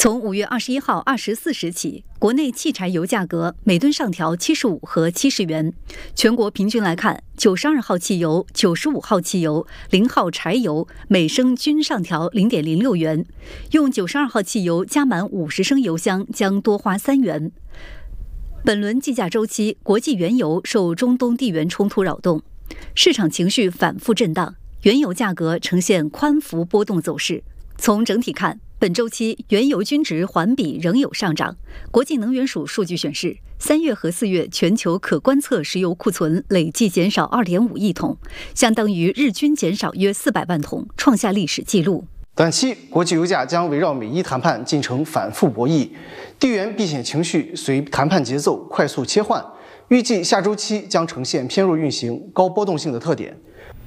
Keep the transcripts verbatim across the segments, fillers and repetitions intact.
从五月二十一号二十四时起，国内汽柴油价格每吨上调七十五和七十元。全国平均来看，九十二号汽油、九十五号汽油、零号柴油每升均上调零点零六元。用九十二号汽油加满五十升油箱将多花三元。本轮计价周期，国际原油受中东地缘冲突扰动，市场情绪反复震荡，原油价格呈现宽幅波动走势。从整体看，本周期原油均值环比仍有上涨。国际能源署数据显示，三月和四月全球可观测石油库存累计减少 二点五亿桶，相当于日均减少约四百万桶，创下历史纪录。 短期国际油价将围绕美伊谈判进程反复博弈，地缘避险情绪随谈判节奏快速切换，预计下周期将呈现偏弱运行、高波动性的特点。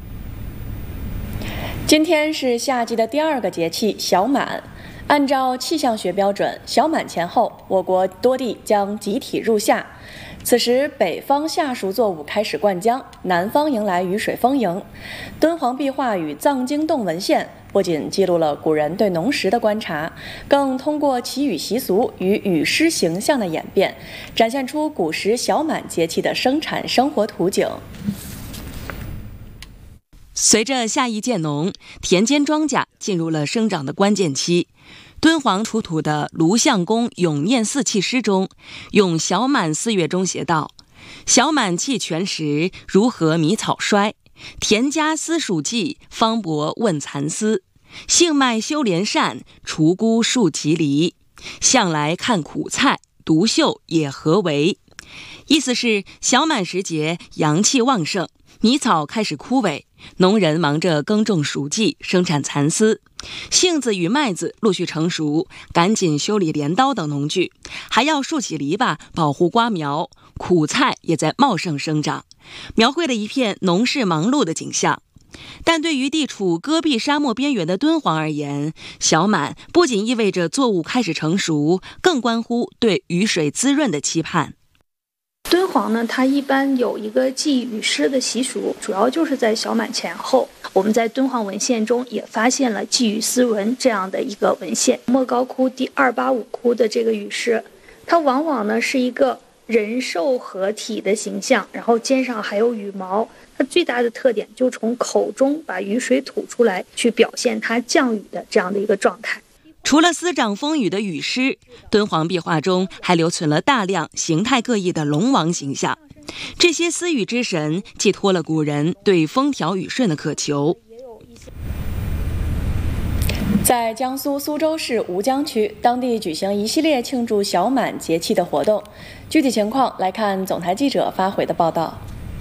今天是夏季的第二个节气小满。按照气象学标准，小满前后，我国多地将集体入夏。此时，北方夏熟作物开始灌浆，南方迎来雨水丰盈。敦煌壁画与藏经洞文献不仅记录了古人对农时的观察，更通过祈雨习俗与雨师形象的演变，展现出古时小满节气的生产生活图景。 随着夏意渐浓，田间庄稼进入了生长的关键期。敦煌出土的卢相公咏念四气诗中，咏小满四月中写道：小满气全时，如何迷草衰？田家私属稷，方伯问蚕丝。杏麦修莲扇，锄菇树其篱。向来看苦菜，独秀也何为？意思是小满时节阳气旺盛，迷草开始枯萎，农人忙着耕种黍稷，生产蚕丝。杏子与麦子陆续成熟，赶紧修理镰刀等农具，还要竖起篱笆保护瓜苗。苦菜也在茂盛生长，描绘了一片农事忙碌的景象。但对于地处戈壁沙漠边缘的敦煌而言，小满不仅意味着作物开始成熟，更关乎对雨水滋润的期盼。 敦煌呢，它一般有一个祭雨师的习俗，主要就是在小满前后。我们在敦煌文献中也发现了祭雨司文这样的一个文献。莫高窟第二八五窟的这个雨师，它往往呢是一个人兽合体的形象，然后肩上还有羽毛。它最大的特点就从口中把雨水吐出来，去表现它降雨的这样的一个状态。 除了司掌风雨的雨师，敦煌壁画中还留存了大量形态各异的龙王形象。这些司雨之神寄托了古人对风调雨顺的渴求。 在江苏苏州市吴江区，当地举行一系列庆祝小满节气的活动。具体情况来看总台记者发回的报道。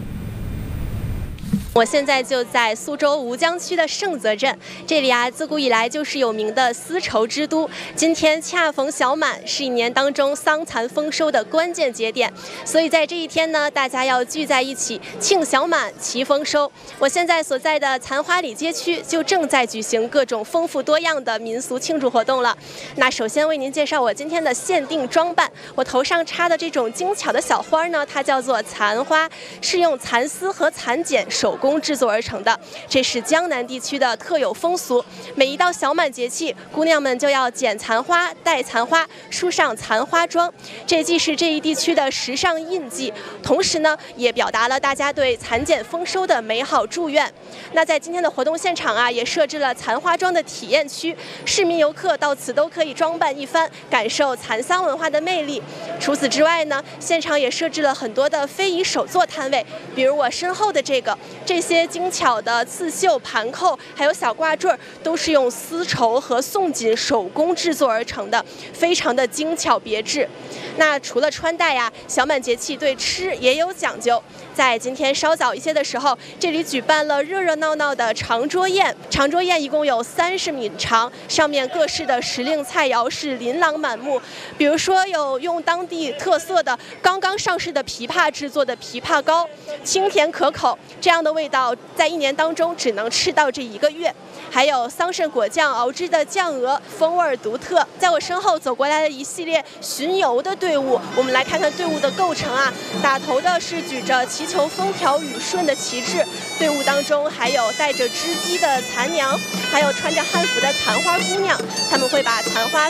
我现在就在苏州吴江区的盛泽镇，这里啊自古以来就是有名的丝绸之都。今天恰逢小满，是一年当中桑蚕丰收的关键节点，所以在这一天呢，大家要聚在一起庆小满、祈丰收。我现在所在的残花里街区就正在举行各种丰富多样的民俗庆祝活动了。那首先为您介绍我今天的限定装扮，我头上插的这种精巧的小花呢，它叫做蚕花，是用蚕丝和蚕茧手工制作而成的，这是江南地区的特有风俗。每一到小满节气，姑娘们就要剪蚕花、戴蚕花、梳上蚕花妆，这既是这一地区的时尚印记，同时呢，也表达了大家对蚕茧丰收的美好祝愿。那在今天的活动现场啊，也设置了蚕花妆的体验区，市民游客到此都可以装扮一番，感受蚕桑文化的魅力。除此之外呢，现场也设置了很多的非遗手作摊位，比如我身后的这个。这些精巧的刺绣、盘扣，还有小挂坠，都是用丝绸和宋锦手工制作而成的，非常的精巧别致。那除了穿戴呀，小满节气对吃也有讲究。在今天稍早一些的时候，这里举办了热热闹闹的长桌宴。长桌宴一共有三十米长，上面各式的时令菜肴是琳琅满目。比如说有用当地特色的刚刚上市的枇杷制作的枇杷膏，清甜可口，这样的味道在一年当中只能吃到这一个月。还有桑葚果酱熬制的酱鹅，风味独特。在我身后走过来了一系列巡游的队伍，我们来看看队伍的构成啊。打头的是举着祈求风调雨顺的旗帜，队伍当中还有带着织机的蚕娘，还有穿着汉服的蚕花姑娘，他们会把蚕花